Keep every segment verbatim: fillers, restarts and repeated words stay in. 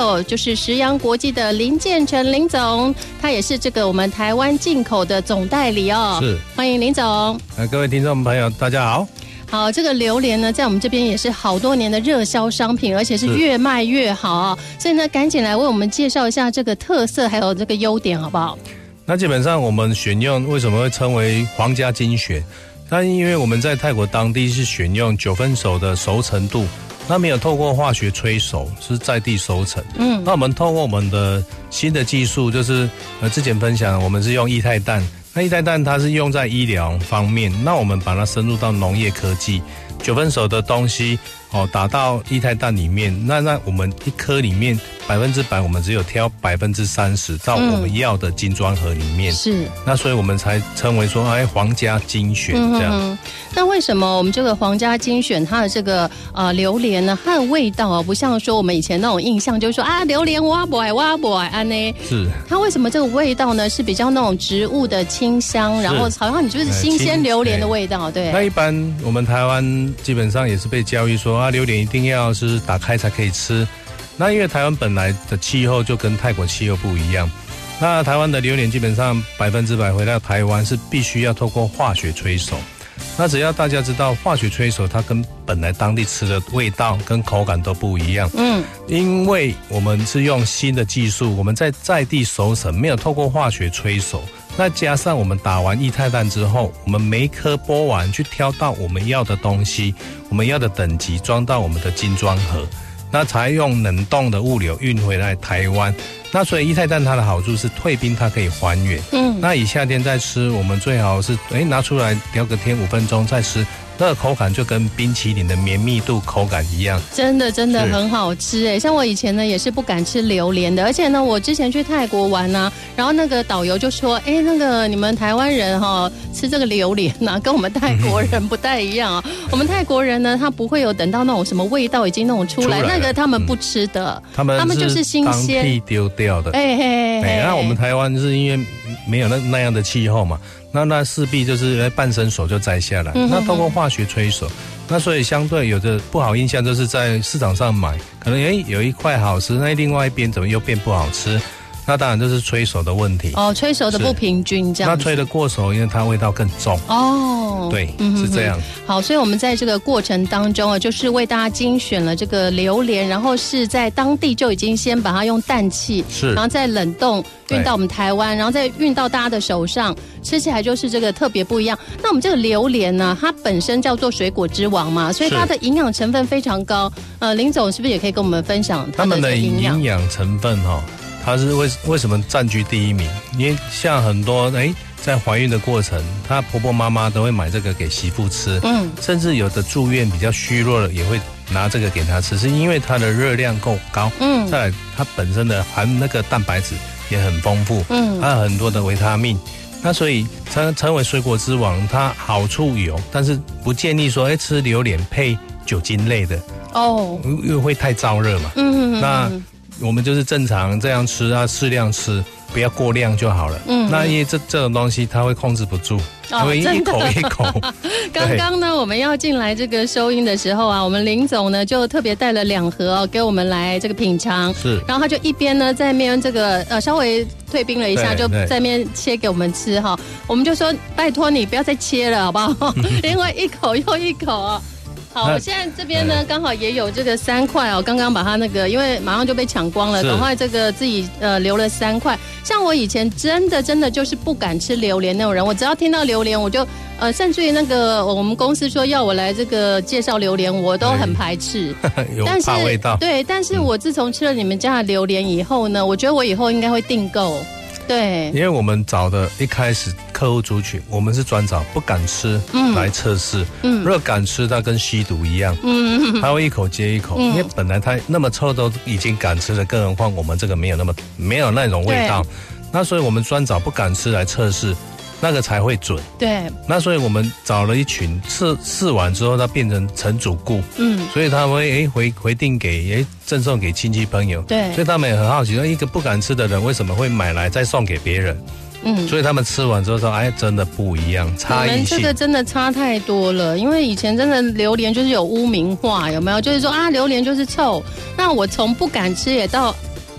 哦，就是食阳国际的林建成林总，他也是这个我们台湾进口的总代理哦。 是， 欢迎林总。 呃，各位听众朋友，大家好。 好，这个榴莲呢，在我们这边也是好多年的热销商品，而且是越卖越好哦。所以呢，赶紧来为我们介绍一下这个特色，还有这个优点，好不好？ 那基本上我们选用为什么会称为皇家精选？那因为我们在泰国当地是选用九分熟的熟成度。那没有透过化学催熟，是在地熟成。嗯，那我们透过我们的新的技术，就是呃之前分享，我们是用液态氮。那液态氮它是用在医疗方面，那我们把它深入到农业科技，九分熟的东西哦打到液态氮里面，那那我们一颗里面百分之百，我们只有挑百分之三十到我们要的精装盒里面。是，那所以我们才称为说哎皇家精选这样。嗯， 那为什么我们这个皇家精选它的这个呃榴莲呢，它的味道啊，不像说我们以前那种印象，就是说啊榴莲哇不爱哇不爱安呢？是，它为什么这个味道呢是比较那种植物的清香，然后好像你就是新鲜榴莲的味道，对。 那一般我们台湾基本上也是被教育说啊，榴莲一定要是打开才可以吃。那因为台湾本来的气候就跟泰国气候不一样，那台湾的榴莲基本上百分之百回到台湾是必须要透过化学催熟。那只要大家知道化学催熟，它跟本来当地吃的味道跟口感都不一样。嗯，因为我们是用新的技术，我们在在地熟成，没有透过化学催熟。那加上我们打完液态氮之后，我们每一颗剥完去挑到我们要的东西，我们要的等级装到我们的精装盒，那才用冷冻的物流运回来台湾。那所以液态氮它的好处是退冰，它可以还原。嗯，那以夏天再吃，我们最好是哎拿出来聊个天五分钟再吃，那个口感就跟冰淇淋的绵密度口感一样。真的真的很好吃哎！像我以前呢也是不敢吃榴莲的，而且呢我之前去泰国玩啊，然后那个导游就说，哎那个你们台湾人哈、哦、吃这个榴莲啊，跟我们泰国人不太一样啊。我们泰国人呢他不会有等到那种什么味道已经弄出来，出来那个他们不吃的，他们他们就是新鲜当地丢掉的。哎嘿嘿，那我们台湾是因为没有那那样的气候嘛，那那势必就是半生熟就摘下来。嗯、那透过化学催熟，那所以相对有的不好印象就是在市场上买，可能哎有一块好吃，那另外一边怎么又变不好吃？那当然就是催熟的问题哦，催熟的不平均这样。那催的过熟，因为它味道更重哦。对，嗯、是这样。好，所以我们在这个过程当中啊，就是为大家精选了这个榴莲，然后是在当地就已经先把它用氮气，是，然后再冷冻运到我们台湾，然后再运到大家的手上，吃起来就是这个特别不一样。那我们这个榴莲呢、啊，它本身叫做水果之王嘛，所以它的营养成分非常高。呃，林总是不是也可以跟我们分享它的营养？它们的营养成分哈、哦。它是为为什么占据第一名？因为像很多哎，在怀孕的过程，她婆婆妈妈都会买这个给媳妇吃，嗯，甚至有的住院比较虚弱的也会拿这个给她吃，是因为它的热量够高，嗯，再来它本身的含那个蛋白质也很丰富，嗯，还有很多的维他命，那所以称称为水果之王，它好处有，但是不建议说哎吃榴莲配酒精类的哦，因为会太燥热嘛，嗯，那。我们就是正常这样吃啊，适量吃，不要过量就好了。嗯，那因为这这种东西它会控制不住，因为一口一口。刚刚呢，我们要进来这个收音的时候啊，我们林总呢就特别带了两盒哦，给我们来这个品尝。是，然后他就一边呢在面这个呃稍微退冰了一下，就在面切给我们吃哈。我们就说拜托你不要再切了好不好？因为一口又一口啊。好，我现在这边呢刚好也有这个三块哦，刚刚把它那个，因为马上就被抢光了，赶快这个自己呃留了三块。像我以前真的真的就是不敢吃榴莲那种人，我只要听到榴莲我就呃，甚至于那个我们公司说要我来这个介绍榴莲，我都很排斥，有怕味道。对，但是我自从吃了你们家的榴莲以后呢，我觉得我以后应该会订购。对，因为我们找的一开始客户族群，我们是专找不敢吃来测试。嗯，如果敢吃，它跟吸毒一样，嗯，他会一口接一口，嗯、因为本来它那么臭都已经敢吃了，更何况我们这个没有那么没有那种味道，那所以我们专找不敢吃来测试。那个才会准。对，那所以我们找了一群试试完之后，它变成成主顾，嗯，所以他会诶回回订给诶赠送给亲戚朋友，对，所以他们也很好奇，说一个不敢吃的人为什么会买来再送给别人？嗯，所以他们吃完之后说，哎，真的不一样，差异性。你们这个真的差太多了，因为以前真的榴莲就是有污名化，有没有？就是说啊，榴莲就是臭。那我从不敢吃也到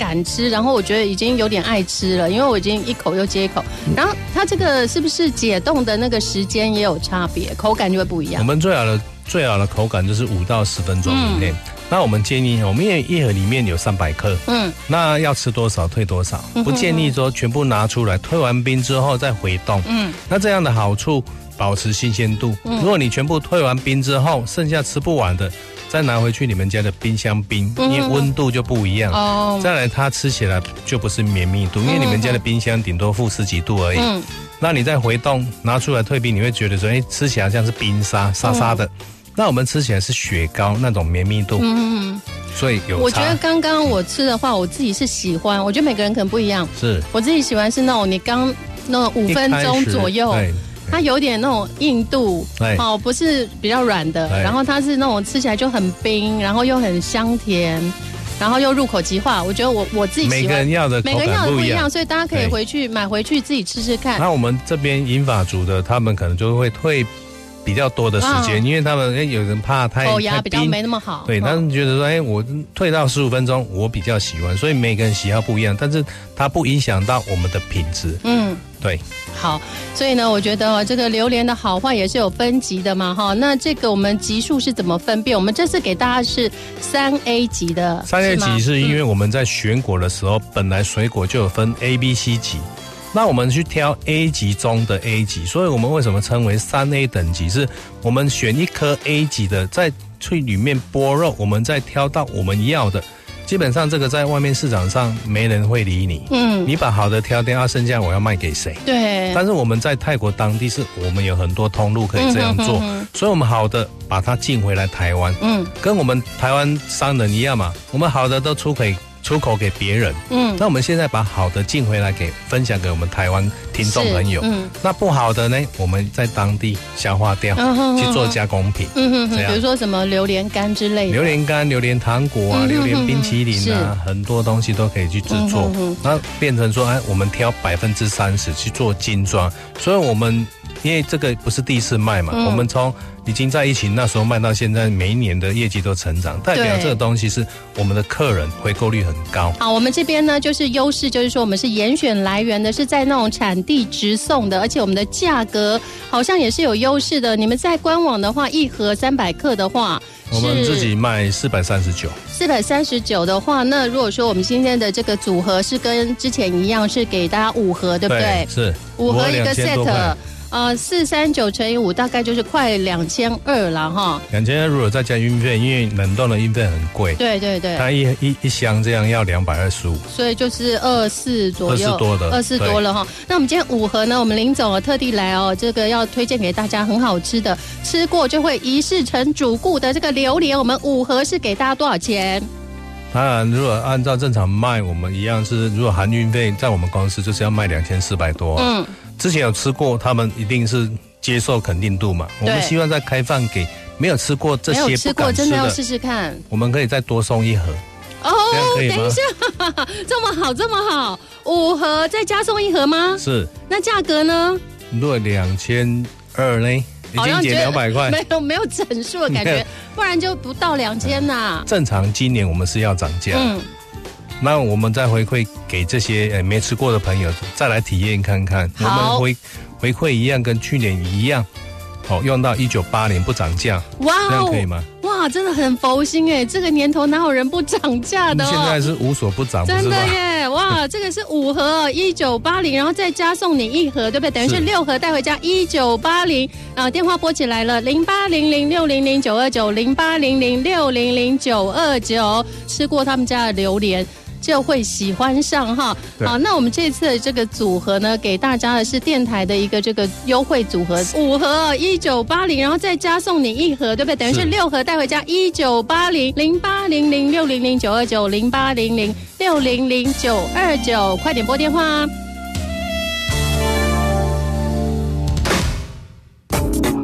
敢吃，然后我觉得已经有点爱吃了，因为我已经一口又接一口。然后它这个是不是解冻的那个时间也有差别，口感就会不一样？ 我们最好的最好的口感就是五到十分钟以内。嗯，那我们建议，我们一盒里面有三百克，嗯，那要吃多少退多少，不建议说全部拿出来，退完冰之后再回冻，嗯，那这样的好处保持新鲜度。嗯，如果你全部退完冰之后，剩下吃不完的，再拿回去你们家的冰箱冰，因为温度就不一样。哦，再来它吃起来就不是绵密度，因为你们家的冰箱顶多负十几度而已。嗯，那你再回冻拿出来退冰，你会觉得说，哎，吃起来像是冰沙沙沙的。嗯，那我们吃起来是雪糕那种绵密度，嗯，所以有差。 我觉得刚刚我吃的话，我自己是喜欢，我觉得每个人可能不一样。 是， 我自己喜欢是那种你刚那种五分钟左右，它有点那种硬度，哦，不是比较软的，然后它是那种吃起来就很冰，然后又很香甜，然后又入口即化。我觉得我我自己喜欢， 每个人要的口感不一样，每个人要的不一样， 所以大家可以回去买回去自己吃吃看。 那我们这边银发族的，他们可能就会退比较多的时间，因为他们哎有人怕太口牙比较没那么好， 对，他们觉得说哎我退到十五分钟我比较喜欢，所以每个人喜好不一样，但是它不影响到我们的品质。嗯，对。 好，所以呢，我觉得这个榴莲的好坏也是有分级的嘛，哈。那这个我们级数是怎么分辨？我们这次给大家是三 A 级的， 三 A 级是因为我们在选果的时候，嗯，本来水果就有分 A、B、C 级。那我们去挑 A 级中的 A 级，所以我们为什么称为三 A 等级？是我们选一颗 A 级的，在去里面剥肉，我们再挑到我们要的。基本上这个在外面市场上没人会理你，嗯，你把好的挑掉，剩下我要卖给谁？ 对。 但是我们在泰国当地是我们有很多通路可以这样做，嗯哼哼哼，所以我们好的把它进回来台湾，嗯，跟我们台湾商人一样嘛，我们好的都出可以。出口给别人，嗯，那我们现在把好的进回来给分享给我们台湾听众朋友，嗯，那不好的呢，我们在当地消化掉，嗯，去做加工品，嗯哼哼， 比如说什么榴莲干之类的， 榴莲干、榴莲糖果啊、榴莲冰淇淋啊，很多东西都可以去制作，那变成说，哎，我们挑百分之三十去做精装，所以我们因为这个不是第一次卖嘛，嗯，我们从已经在疫情那时候卖到现在，每一年的业绩都成长，代表这个东西是我们的客人回购率很高。 好，我们这边呢就是优势，就是说我们是严选来源的，是在那种产地直送的，而且我们的价格好像也是有优势的。你们在官网的话，一盒三百克的话， 我们自己卖四百三十九。 四百三十九的话，那如果说我们今天的这个组合是跟之前一样，是给大家五盒，对不对？ 对，是五盒一个 set。呃，四三九乘以五大概就是快两千二了哈。 两千二如果再加运费，因为冷冻的运费很贵。 对对对。 它一一一箱这样要两百二十五。 所以就是二四左右。 二四多的。 二四多了哈。那我们今天五盒呢，我们林总特地来哦，这个要推荐给大家很好吃的，吃过就会一试成主顾的这个榴莲，我们五盒是给大家多少钱？ 当然，如果按照正常卖，我们一样是，如果含运费，在我们公司就是要卖两千四百多。嗯。之前有吃过，他们一定是接受肯定度嘛。我们希望再开放给没有吃过这些不敢吃的，没有吃过真的要试试看。 我们可以再多送一盒。 哦，等一下，这么好，这么好，五盒再加送一盒吗？ 是。 那价格呢？ 如果两千二呢？已经减两百块， 没有没有整数的感觉，不然就不到两千呐。 正常今年我们是要涨价。嗯。那我们再回馈给这些呃没吃过的朋友，再来体验看看。我们回回馈一样，跟去年一样，好、哦、用到一九八零不涨价。哇、哦，这样可以吗？ 哇，真的很佛心哎！这个年头哪有人不涨价的、哦？ 现在是无所不涨， 真的耶！哇，这个是五盒一九八零，然后再加送你一盒，对不对？等于是六盒带回家一九八零。啊，电话拨起来了，零八零零六零零九二九，零八零零六零零九二九。吃过他们家的榴莲，就会喜欢上哈。好，那我们这次的这个组合呢，给大家的是电台的一个这个优惠组合，五盒一九八零，然后再加送你一盒，对不对？等于是六盒带回家一九八零，零八零零六零零九二九，零八零零六零零九二九，快点拨电话。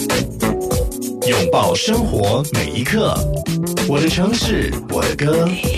拥抱生活每一刻，我的城市，我的歌。